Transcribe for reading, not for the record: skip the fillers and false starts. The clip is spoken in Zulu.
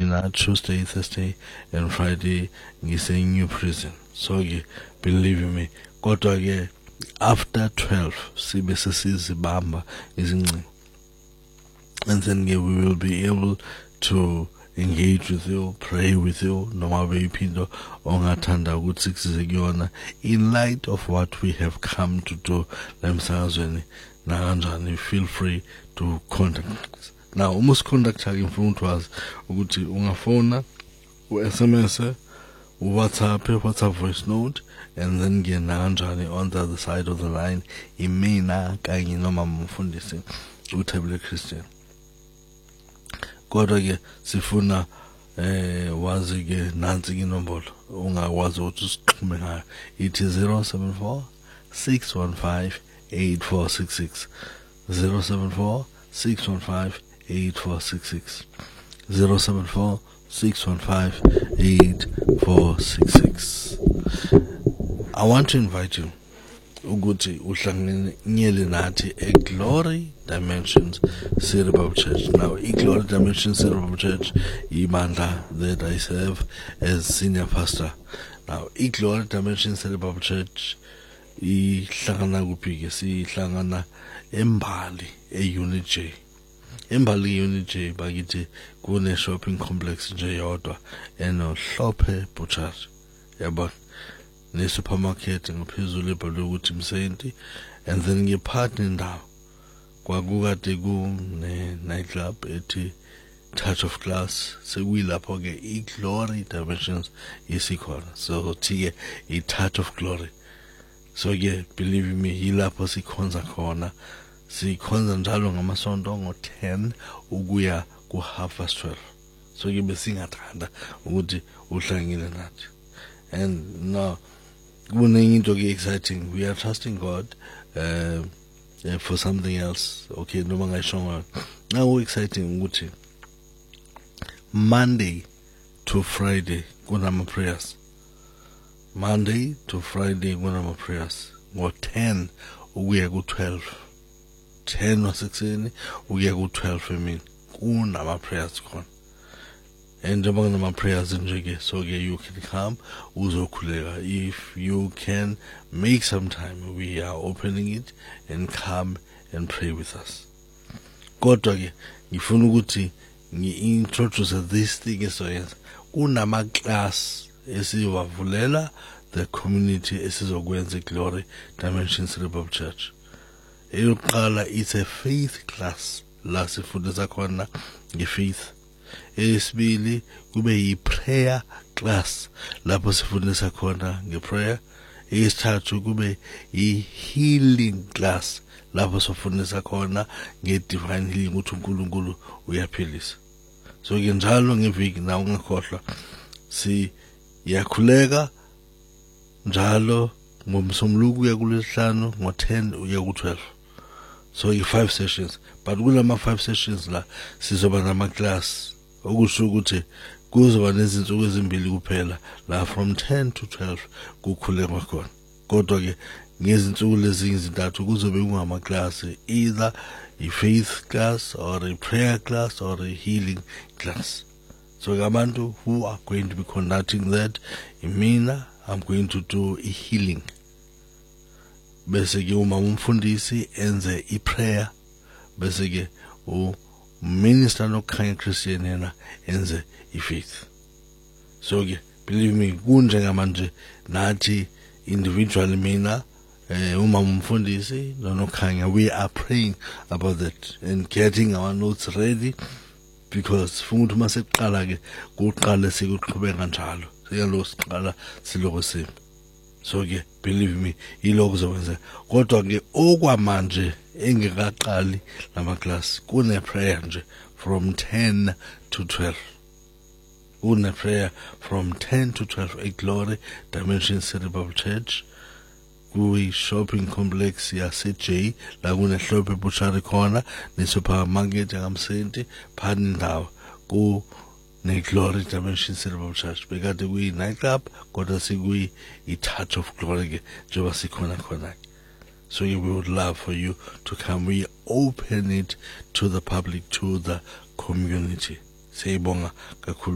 mina Tuesday, Thursday and Friday ngise-New Prison. So ke believe me, kodwa ke after 12 sibe sesizibamba izingcingo, and then we will be able to engage with you, pray with you, noma beyiphinto ongathanda ukuthi size kuyona, in light of what we have come to do la emsakazweni nakanjani. Feel free to contact us. Now almost contact ke ngifuna ukuthi wazi ukuthi ungafona, u-SMS, WhatsApp voice note, and then ke nakanjani on the other side of the line imina kanye noma mfundisi uThabile Christian. Kodwa ke sifuna wazi ke nansi ke inombolo ungakwazi ukuthi usixhume ngayo, ithi 074 615 8466 074 615 8466 074 615 8466. I want to invite you ukuthi uhlanganyele nathi eGlory Dimensions City Bible Church. Now, eGlory Dimensions City Bible Church ibandla that I serve as senior pastor. Now, eGlory Dimensions City Bible Church ihlangana kuphi ke? Sihlangana eMbali eUnit J. EMbali eUnit J bakithi kune shopping complex nje yodwa enoHlophe Butchery. Yabona, ne supermarket ngaphezulu ebhalwe ukuthi Msenti, and then ngepartner ndawo kwakukade kune nightclub ethi Touch of Glass. Sekuyilapho ke iGlory Dimensions isikhona. So thike iTouch of Glory. So ke believe me, yilapho sikhonza khona. Sikhonza njalo ngamasonto ngo-10 ukuya ku12:30. So ke besingathanda ukuthi uhlangile nathi. And now into exciting. We are trusting God for something else. Okay, no manga shonga. Now exciting ukuthi Monday to Friday kunama prayers. Monday to Friday kunama prayers. Ngo-10 ukuya ku12. 10 wasexeni ukuya ku12 emini. Kunama prayers khona. And among my prayers in Jiggy, so you can come, uzokhuleka. If you can make some time, we are opening it, and come and pray with us. Kodwa ke ngifuna ukuthi ngi-introduce this thing esoyenza. Kunama class esiwavulela the community esizokwenza iGlory Dimensions Bible Church. Eyokuqala, it's a faith class la sifundisa khona ngefaith. Esibili kube yi-prayer class lapho sifundisa khona ngeprayer. Esithathu kube yi-healing class lapho sifundisa khona nge-divine healing, ukuthi uNkulunkulu uyaphilisa. So ke njalo ngeviki na ungakhohlwa siyakhuleka njalo ngomsombuluko uya kuLwesihlanu ngo-10 uya ku12. So i-5 sessions, but kulama 5 sessions la sizoba nama class okusho ukuthi kuzoba nezinsuku ezimbili kuphela la from 10 to 12 kukhulekwa khona. Kodwa ke ngezinsuku lezi ezintathu kuzobe kungama class, either a faith class or a prayer class or a healing class. So abantu who are going to be conducting that, imina, I'm going to do a healing. Bese ke uma umfundisi enze i-prayer, bese ke minister nokukhanya Christian yena enze i-faith. So ke believe me, kunjengamanje nathi individually mina uma umfundisi nokukhanya, we are praying about that and getting our notes ready, because futhi mase kuqala ke kuqala sikuqhubeka njalo siyalo siqala siloko simi. So ke believe me, iloko zokwenza. Kodwa ke okwamanje engekaqali lama class kune prayer nje from 10 to 12. Kune prayer from 10 to 12 eGlory Dimensions City Bible Church. Kuyi shopping complex ya CJ la kuneHlophe Butchery khona ne supermarket yaMsenti phani ndawo ku neGlory Dimensions City Bible Church. Bekade kuyi nightclub kodwa sikuyi iTouch of Glory ke njengoba sikhona khona. So we would love for you to come. We open it to the public, to the community. Siyabonga kakhulu.